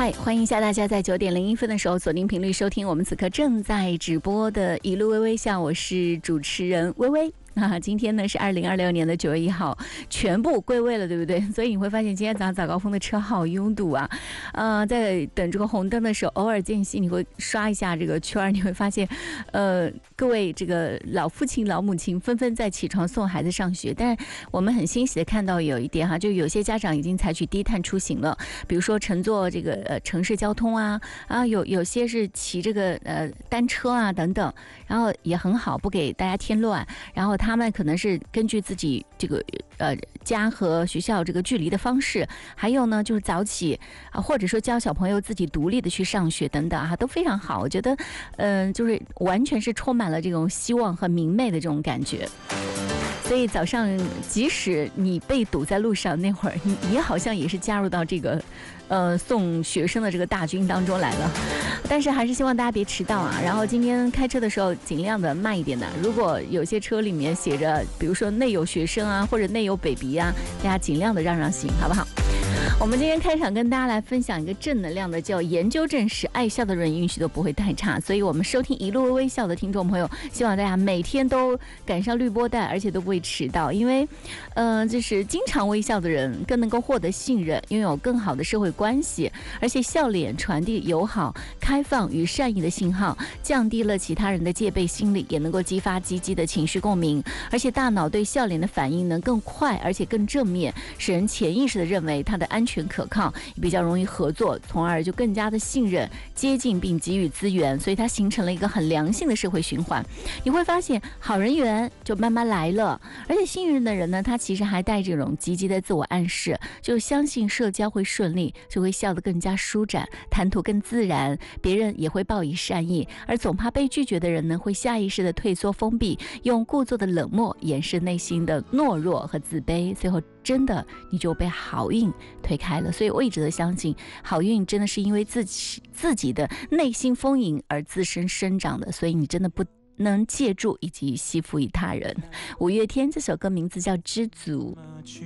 嗨，欢迎一下大家在9:01的时候锁定频率收听我们此刻正在直播的一路微微笑，我是主持人微微。今天呢是2026年的9月1号，全部归位了，对不对？所以你会发现今天早高峰的车好拥堵啊。在等这个红灯的时候，偶尔间隙你会刷一下这个圈，你会发现，各位这个老父亲、老母亲纷纷在起床送孩子上学。但是我们很欣喜的看到有一点就有些家长已经采取低碳出行了，比如说乘坐这个城市交通有些是骑这个单车等等，然后也很好，不给大家添乱。然后他们可能是根据自己这个家和学校这个距离的方式，还有呢就是早起或者说教小朋友自己独立的去上学等等都非常好。我觉得就是完全是充满了这种希望和明媚的这种感觉。所以早上即使你被堵在路上，那会儿你好像也是加入到这个送学生的这个大军当中来了。但是还是希望大家别迟到然后今天开车的时候尽量的慢一点如果有些车里面写着比如说内有学生或者内有 baby 大家尽量的让行，好不好？我们今天开场跟大家来分享一个正能量的，叫研究证实爱笑的人运气都不会太差。所以我们收听一路微笑的听众朋友，希望大家每天都赶上绿波带，而且都不会迟到。因为就是经常微笑的人更能够获得信任，拥有更好的社会关系，而且笑脸传递友好、开放与善意的信号，降低了其他人的戒备心理，也能够激发积极的情绪共鸣。而且大脑对笑脸的反应能更快，而且更正面，使人潜意识的认为它的安全可靠，也比较容易合作，从而就更加的信任、接近并给予资源，所以它形成了一个很良性的社会循环。你会发现好人缘就慢慢来了，而且信任的人呢，他其实还带这种积极的自我暗示，就相信社交会顺利，就会笑得更加舒展，谈吐更自然，别人也会报以善意。而总怕被拒绝的人呢，会下意识的退缩封闭，用故作的冷漠掩饰内心的懦弱和自卑，最后真的你就被好运推开了。所以我一直都相信，好运真的是因为自己的内心丰盈而自身生长的，所以你真的不能借助以及惜福于他人。五月天这首歌名字叫知足。